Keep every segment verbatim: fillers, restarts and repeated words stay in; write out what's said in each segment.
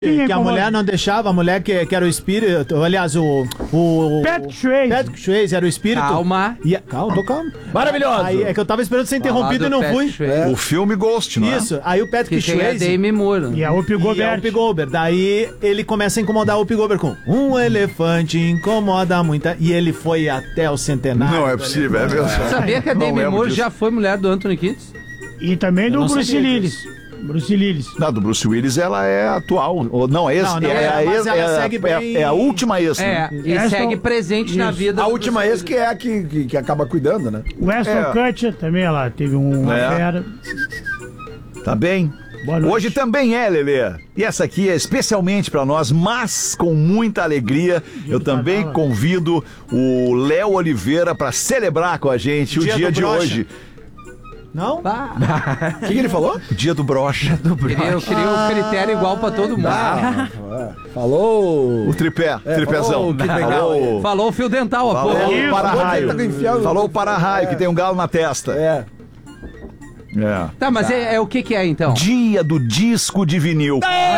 Que, que a como... mulher não deixava, a mulher que, que era o espírito, aliás, o... o Patrick Swayze. Patrick Swayze era o espírito. Calma. E, calma, tô calmo. Maravilhoso. Aí é que eu tava esperando ser interrompido e não fui. É. O filme Ghost, não é? Isso, aí o Patrick Que tem a Swayze... Demi Moore. E a Whoopi E é o Goldberg. Whoopi Goldberg. Daí ele começa a incomodar o Whoopi Goldberg com um elefante incomoda muita... E ele foi até o centenário. Não é possível, é mesmo. Sabia que a Não Demi lembro Moore disso. já foi mulher do Anthony Kiedis? E também do não Bruce sabia Willis. Bruce Willis. Não, do Bruce Willis ela é atual. Ou, não, é, Não, não, é, é, a mas ex, ela é, segue é- bem- é a última ex, É, né? e Essa- segue presente na Isso. vida A do última Bruce ex que é a que, que, que acaba cuidando, né? O Aston É. Kutcher também, ela teve um- uma É. fera. Tá bem? Boa noite. Hoje também é, Lelê. E essa aqui é especialmente pra nós, mas com muita alegria. Eu também Padala. convido o Léo Oliveira pra celebrar com a gente o Dia dia do de brocha. hoje. Não? Ah, O que, que ele falou? O dia do brocha. queria, eu queria um critério igual pra todo mundo. Ah, falou. O tripé, É, tripézão. falou, que legal, Falou, Falou o fio dental, a falou porra. Isso, o para-raio. tá com enfiado- Falou o para-raio, É. que tem um galo na testa. É. É. Tá, mas é, é o que que é então? Dia do disco de vinil.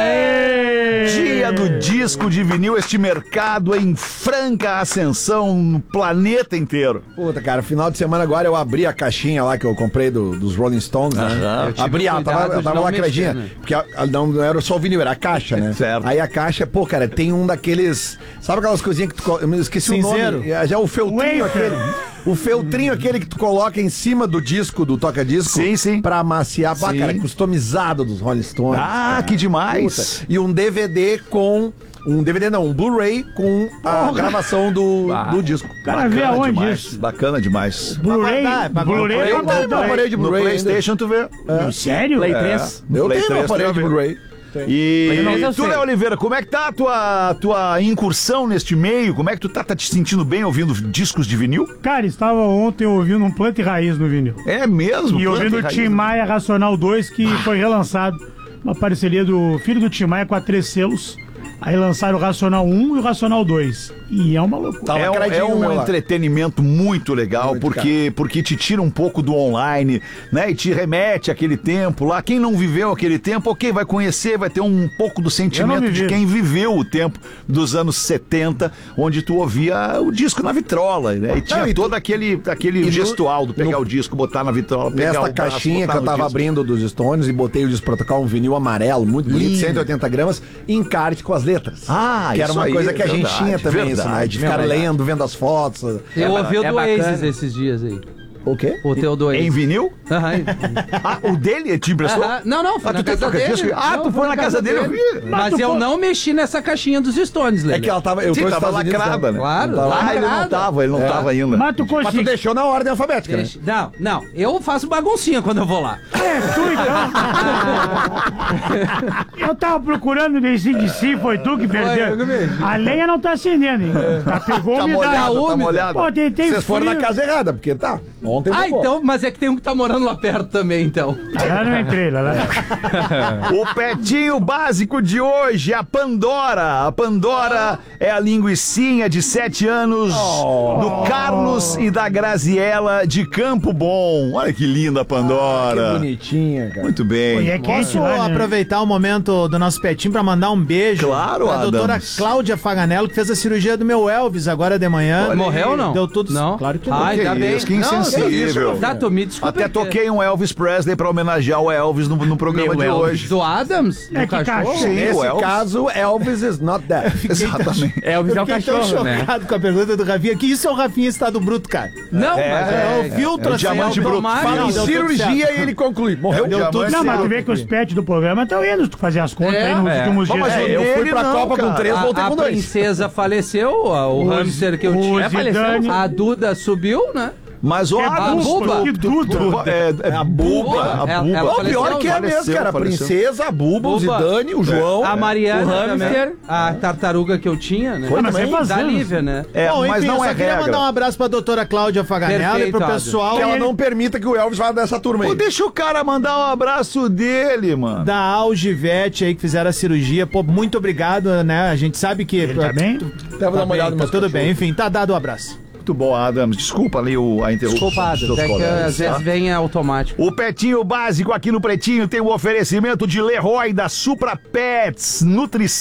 Dia do disco de vinil, este mercado em franca ascensão no planeta inteiro. Puta, cara, final de semana agora eu abri a caixinha lá que eu comprei do- dos Rolling Stones, né? Aham. Eu tive Abri, ela cuidado tava, de tava não lacradinha. mexer, né? Porque a- a- não, não era só o vinil, era a caixa, né? Certo. Aí a caixa, pô, cara, tem um daqueles. Sabe aquelas coisinhas que tu. co- Eu me esqueci Cinzeiro. o nome. É, já o feltrinho Wafer. aquele. O feltrinho aquele que tu coloca em cima do disco, do toca-disco. Sim, sim. Pra amaciar. Pá, Sim. cara, customizado dos Rolling Stones. Ah, cara. que demais. Puta. E um D V D com. Um D V D não, um Blu-ray com a gravação do, do disco. Cara, vê aonde demais. isso? Bacana demais. Bluray. guardar, é pra Blu-ray guardar. é Eu pra tenho meu guardar. aparelho de No Blu-ray. ainda. PlayStation tu vê. Sério? Play É. três. No Eu Play tenho meu três tu aparelho já de vê. Blu-ray. E, Mas eu e tu, sei. Léo Oliveira, como é que tá a tua, tua incursão neste meio? Como é que tu tá, tá te sentindo bem ouvindo discos de vinil? Cara, estava ontem ouvindo um Planta e Raiz no vinil. É mesmo? E ouvindo o Planta e Tim Raiz. Maia Racional dois, que foi relançado. Uma parceria do filho do Tim Maia com a Três Selos. Aí lançaram o Racional um e o Racional dois. E é uma loucura. Tá É um, lacradinho é o meu um lá. entretenimento muito legal, Muito, porque, porque te tira um pouco do online, né? E te remete àquele tempo lá. Quem não viveu aquele tempo, ok, vai conhecer, vai ter um pouco do sentimento vivi. de quem viveu o tempo dos anos setenta, onde tu ouvia o disco na vitrola, né? E tinha Não, e tu- todo aquele, aquele e no- gestual do pegar no- o disco, botar na vitrola, pegar Nesta o braço, caixinha botar que eu no tava disco. abrindo dos Stones e botei o disco pra tocar um vinil amarelo, muito bonito, Lindo. cento e oitenta gramas, encarte com as letras. Ah, que era isso uma aí, coisa que a gente verdade, tinha também, isso, né? De ficar verdade. lendo, vendo as fotos. Eu ouvi o é do bacana. Oasis esses dias aí. O quê? O teu do Em Oasis. vinil? Aham. Ah, o dele te impressou? Aham. Não, não, foi Ah, na tu tem casa toca-disco? dele. Ah, Não, tu foi na casa dele, eu vi. Mas tu eu foi- não mexi nessa caixinha dos Stones, Lelê. É que ela tava. Eu Sim, tô nos tava Estados Unidos, lacrada, né? Claro, Não tava- Ah, ele não lacrada. tava, ele não É. tava ainda. Mas tu Mas tu conseguiu. deixou na ordem alfabética, né? Deixa- Não, não, eu faço baguncinha quando eu vou lá. É, tu então. Eu tava procurando nesse de si, foi tu que perdeu. eu mesmo. A lenha não tá acendendo, hein? Tá, pegou Tá umidade. molhado, tá úmida. molhado. Pô, tem, tem Vocês foram na frio. casa errada, porque tá. Ontem Ah, bombou. então, mas é que tem um que tá morando lá perto também, então. Lá não entrei, lá, lá. O petinho básico de hoje, a Pandora. A Pandora é a linguicinha de sete anos do Carlos e da Graziella de Campo Bom. Olha que linda a Que Pandora. bonitinha, cara. Muito E bem. é quente Posso lá, né? aproveitar o momento do nosso petinho pra mandar um beijo Claro, pra doutora Adams. Cláudia Faganello, que fez a cirurgia do meu Elvis agora de manhã. Morreu ou não? Deu tudo Não. Claro que não. Ai, Que ainda bem. isso, que Não, insensível. Tá, tu me desculpa. Até toquei um Elvis Presley pra homenagear o Elvis no, no programa de hoje. Do Adams? É do que cachorro. Sim, o Nesse Elvis. caso, Elvis is not dead. Exatamente. Elvis é o Fiquei tão cachorro, né? chocado com a pergunta do Rafinha. Que isso é o Rafinha estado bruto, cara. Não, É, mas É, o filtro é o assim, diamante bruto. automático. Fala em Não, deu tudo cirurgia certo. e ele conclui. Morreu. Deu tudo Não, mas tu certo. vê que os pets do programa estão indo tu fazer as contas É, aí nos é. últimos Bom, dias. mas É, o eu fui dele pra não, Copa cara. com três, A, voltei a com dois. princesa faleceu, a- o O hamster que eu o tinha. Zidane. A Duda subiu, né? Mas o É Adams. Buba. Que Duda. É, é a Buba. Buba. A Ela- Buba. ela O pior faleceu, que é faleceu, mesmo, cara. A faleceu. princesa, a Buba, o Buba. Zidane, o João. A Mariana, O também, hamster. a tartaruga que eu tinha, né? Foi mas também? é faz Da anos. Lívia, né? É, Bom, mas enfim, não eu só é queria regra. mandar um abraço pra doutora Cláudia Faganello e Perfeito, pro Adams. pessoal Que ela não permita que o Elvis vá dessa turma Pô, aí. deixa o cara mandar um abraço dele, mano. da Algivete aí que fizeram a cirurgia. Pô, muito obrigado, né? A gente sabe que... Ele tá bem? Até vou dar uma olhada no Tá meu tudo cachorro. bem, enfim, tá dado o abraço. Muito bom, Adams. Desculpa ali o, a interrupção. Desculpa, dos Adams, seus é que colegas, às vezes tá? vem automático. O Petinho Básico aqui no Pretinho tem o oferecimento de Leroy da Supra Pets, nutrição.